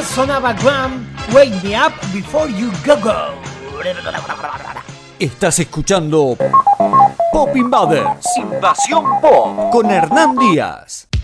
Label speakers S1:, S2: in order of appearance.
S1: sonaba Graham, Wake Me Up Before You Go Go.
S2: Estás escuchando Pop Invaders, Invasión Pop, con Hernán Díaz.